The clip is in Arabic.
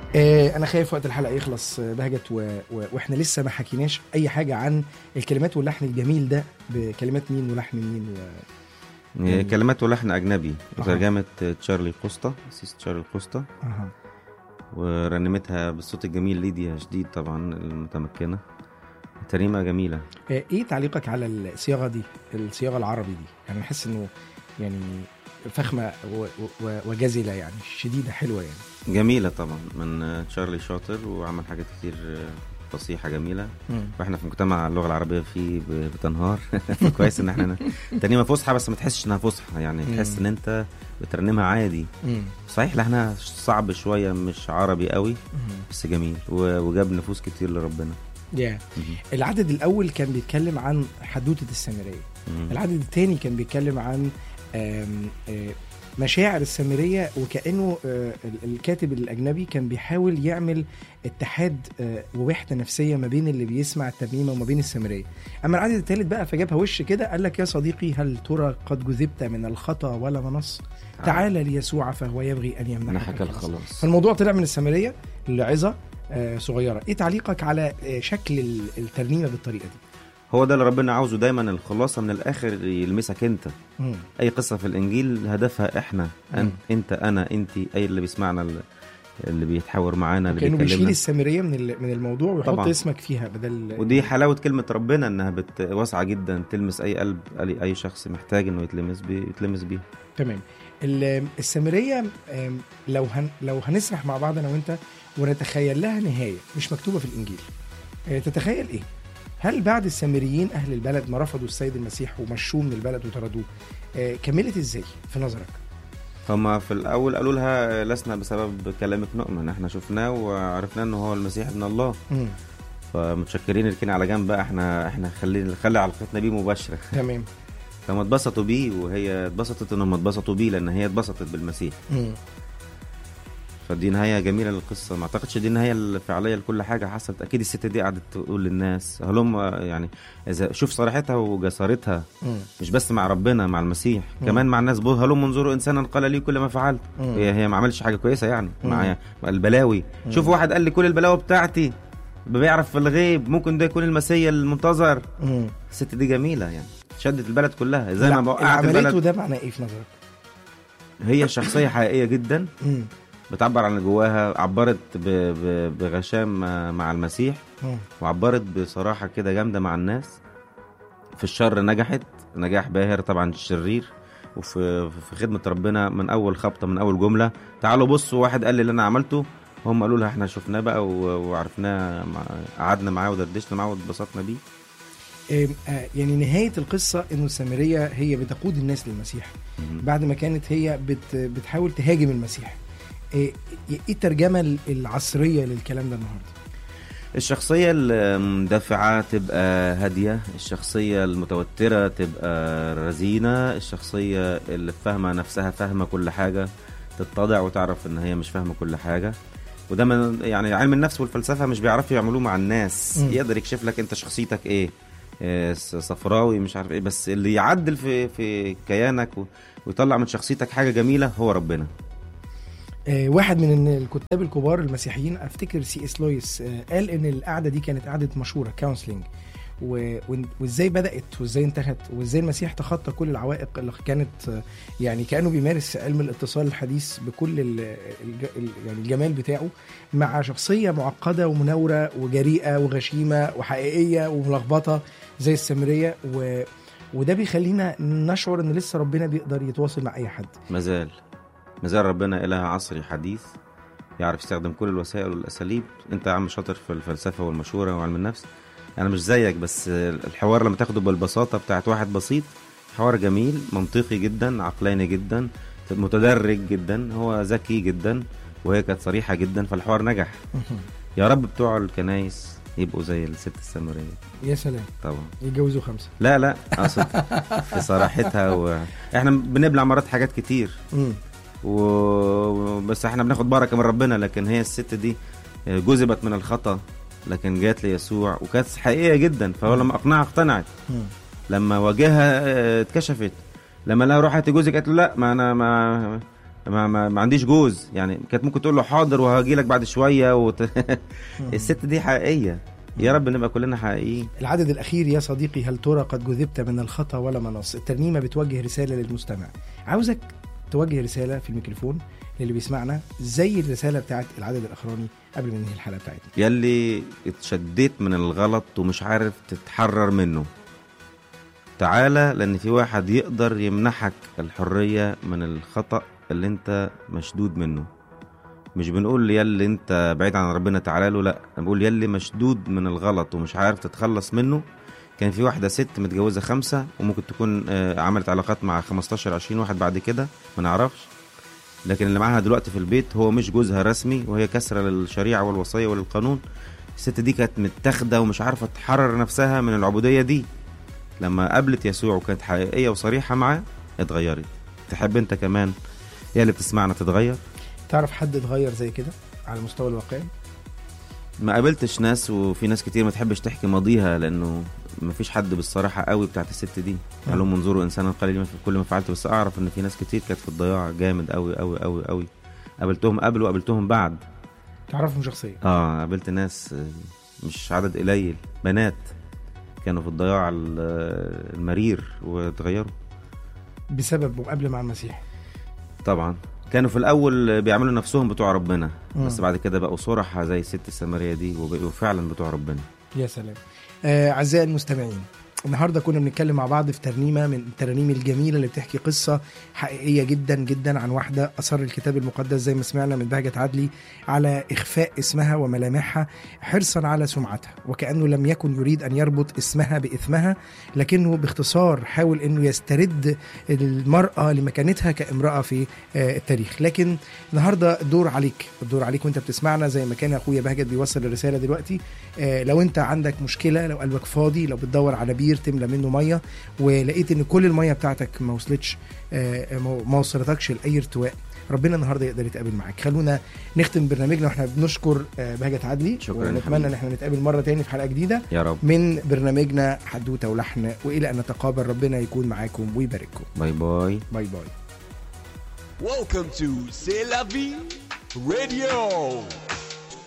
انا خايف وقت الحلقه يخلص بهجت واحنا لسه ما حكيناش اي حاجه عن الكلمات واللحن الجميل ده. بكلمات مين ولحن مين كلمات ولحن اجنبي وترجمه تشارلي كوستا، سيس تشارلي كوستا. ورنمتها بالصوت الجميل ليديا جديد طبعا المتمكنه. ترنيمه جميله. ايه تعليقك على الصياغه دي، الصياغه العربي دي؟ يعني بحس انه يعني فخمه وجزله، يعني شديده حلوه يعني. جميله طبعا من تشارلي، شاطر وعمل حاجات كتير فصيحه جميله. واحنا في مجتمع اللغه العربيه فيه بتنهار. كويس ان احنا ترنيمه فصحى بس ما تحسش انها فصحى، يعني تحس ان انت بترنمها عادي. صحيح لحنها صعب شويه، مش عربي قوي، بس جميل وجاب نفوس كتير لربنا. العدد الاول كان بيتكلم عن حدوته السامريه. العدد الثاني كان بيتكلم عن مشاعر السامريه، وكأنه الكاتب الأجنبي كان بيحاول يعمل اتحاد ووحدة نفسية ما بين اللي بيسمع الترنيمة وما بين السامريه. أما العدد الثالث بقى فجابها وش كده، قال لك: يا صديقي هل ترى قد جذبت من الخطأ ولا منص؟ تعال ليسوع فهو يبغي أن يمنحك الخلاص. فالموضوع طلع من السامريه لعظة صغيرة. ايه تعليقك على شكل الترنيمة بالطريقة دي؟ هو ده اللي ربنا عاوزه دايما، الخلاصة من الآخر يلمسك انت. اي قصة في الانجيل هدفها احنا، انت انا انتي، اي اللي بيسمعنا، اللي بيتحاور معانا، اللي بيكلمنا. بيشيل السامرية من الموضوع ويحط طبعا اسمك فيها بدل. ودي حلاوة كلمة ربنا، انها واسعة جدا، تلمس اي قلب، اي شخص محتاج انه يتلمس بيه. تمام. السامرية لو هنسرح مع بعض انا وانت ونتخيل لها نهاية مش مكتوبة في الانجيل، تتخيل ايه؟ هل بعد السامريين أهل البلد ما رفضوا السيد المسيح ومشوه من البلد وطردوه، كملت إزاي في نظرك؟ هما في الأول قالوا لها: لسنا بسبب كلامك نؤمن، احنا شفناه وعرفنا انه هو المسيح ابن الله. فمتشكرين، اركين على جنب بقى، احنا خلي علاقتنا بيه مباشرة. تمام. فما اتبسطوا بيه، وهي اتبسطت انهم اتبسطوا بيه، لان هي اتبسطت بالمسيح. فدي نهاية جميلة للقصة. ما اعتقدش دي النهاية الفعلية لكل حاجة حصلت. اكيد الست دي قعدت تقول للناس هلم، يعني اذا شوف صراحتها وجسارتها، مش بس مع ربنا، مع المسيح كمان مع الناس. هلم انظروا انسانا قال لي كل ما فعلت. هي ما عملش حاجة كويسة يعني مع البلاوي. شوف واحد قال لي كل البلاوي بتاعتي، بيعرف في الغيب، ممكن ده يكون المسيح المنتظر. الست دي جميلة يعني، شدت البلد كلها زي ما وقعت البلد. وده معناه ايه في نظرك؟ هي شخصية حقيقية جدا، بتعبر عن جواها، عبرت بغشام مع المسيح، وعبرت بصراحة كده جامدة مع الناس. في الشر نجحت نجاح باهر طبعا الشرير، وفي خدمة ربنا من أول خبطة، من أول جملة. تعالوا بصوا، واحد قال لي اللي أنا عملته، هم قالوا لها احنا شفناه بقى وعرفناه، قعدنا معاه ودردشنا معاه واتبسطنا بيه. يعني نهاية القصة انه السامرية هي بتقود الناس للمسيح بعد ما كانت هي بتحاول تهاجم المسيح. ايه الترجمة العصرية للكلام ده النهاردة؟ الشخصية المندفعة تبقى هادية، الشخصية المتوترة تبقى رزينة، الشخصية اللي فاهمة نفسها، فاهمة كل حاجة، تتضع وتعرف ان هي مش فاهمة كل حاجة. وده من يعني علم النفس والفلسفة مش بيعرفوا يعملوه مع الناس. يقدر يكشف لك انت شخصيتك ايه، صفراوي مش عارف ايه، بس اللي يعدل في كيانك ويطلع من شخصيتك حاجة جميلة هو ربنا. واحد من الكتاب الكبار المسيحيين، افتكر سي اس لويس، قال ان القعدة دي كانت قعدة مشورة، كونسلينج، وازاي بدأت وازاي انتهت وازاي المسيح تخطى كل العوائق اللي كانت، يعني كأنه بيمارس علم الاتصال الحديث بكل يعني الجمال بتاعه مع شخصية معقدة ومنورة وجريئة وغشيمة وحقيقية وملخبطة زي السامرية، وده بيخلينا نشعر ان لسه ربنا بيقدر يتواصل مع اي حد. مازال ربنا إله عصري حديث، يعرف يستخدم كل الوسائل والأساليب. انت يا عم شاطر في الفلسفة والمشورة وعلم النفس، انا مش زيك، بس الحوار لما تاخده بالبساطة بتاعت واحد بسيط، حوار جميل، منطقي جدا، عقلاني جدا، متدرج جدا، هو ذكي جدا، وهي كانت صريحة جدا، فالحوار نجح. يا رب بتوع الكنايس يبقوا زي الست السامرية. يا سلام. طبعا يتجوزوا 5. لا اقصد في صراحتها احنا بنبلع مرات حاجات كتير بس احنا بناخد بركة من ربنا، لكن هي الست دي جذبت من الخطأ لكن جات ليسوع وكانت حقيقية جدا. فهو لما أقنعها اقتنعت، لما واجهها اتكشفت، لما لا روحت جوزك قالت له لا، ما ما عنديش جوز يعني. كانت ممكن تقول له حاضر وهاجي لك بعد شويه الست دي حقيقيه. يا رب نبقى كلنا حقيقيين. العدد الأخير يا صديقي، هل ترى قد جذبت من الخطأ ولا منص؟ الترنيمة بتوجه رسالة للمستمع. عاوزك توجه رسالة في الميكروفون للي بيسمعنا زي الرسالة بتاعت العدد الأخراني قبل ما ننهي الحلقة بتاعتنا. يلي اتشديت من الغلط ومش عارف تتحرر منه، تعالى، لأن في واحد يقدر يمنحك الحرية من الخطأ اللي انت مشدود منه. مش بنقول يلي انت بعيد عن ربنا تعالى له، لا، انا بقول يلي مشدود من الغلط ومش عارف تتخلص منه. كان في واحدة ست متجوزة 5 وممكن تكون عملت علاقات مع 15-20 واحد بعد كده ما نعرفش، لكن اللي معاها دلوقتي في البيت هو مش جوزها رسمي، وهي كسرة للشريعة والوصية وللقانون. الست دي كانت متاخدة ومش عارفة تحرر نفسها من العبودية دي. لما قابلت يسوع وكانت حقيقية وصريحة معاه اتغيرت. تحب انت كمان يا اللي بتسمعنا تتغير؟ تعرف حد اتغير زي كده على المستوى الواقعي؟ ما قابلتش ناس، وفي ناس كتير ما تحبش تحكي ماضيها لانه ما فيش حد بالصراحة قوي بتاعت الست دي. قالوا منظروا انسانا قليلا في كل ما فعلت. بس اعرف ان في ناس كتير كانت في الضياع جامد قوي قوي قوي قوي. قابلتهم قبل وقابلتهم بعد. تعرفهم شخصيا؟ قابلت ناس مش عدد قليل، بنات كانوا في الضياع المرير وتغيروا بسبب مقابلة مع المسيح. طبعا كانوا في الأول بيعملوا نفسهم بتوع ربنا، بس بعد كده بقوا صرحة زي الست السامرية دي وبقوا فعلا بتوع ربنا. يا سلام. أعزائي المستمعين، النهاردة كنا بنتكلم مع بعض في ترنيمة من الترانيم الجميلة اللي بتحكي قصة حقيقية جدا جدا عن واحدة أصر الكتاب المقدس زي ما سمعنا من بهجة عدلي على إخفاء اسمها وملامحها حرصا على سمعتها، وكأنه لم يكن يريد أن يربط اسمها بإثمها، لكنه باختصار حاول أنه يسترد المرأة لمكانتها كامرأة في التاريخ. لكن النهاردة الدور عليك وانت بتسمعنا، زي ما كان أخويا بهجة بيوصل الرسالة دلوقتي. لو انت عندك مشكلة، لو قلبك فاضي، لو بتدور على بير تملى منه مية ولقيت ان كل المية بتاعتك ما وصلتش، ما وصلتكش لأي ارتواء، ربنا النهارده يقدر يتقابل معاك. خلونا نختم برنامجنا واحنا بنشكر بهجة عدلي، ونتمنى ان احنا نتقابل مرة تاني في حلقة جديدة يا رب من برنامجنا حدوتة ولحن، والى ان نتقابل ربنا يكون معاكم ويبارككم. باي باي باي باي. Welcome to C'est la vie radio.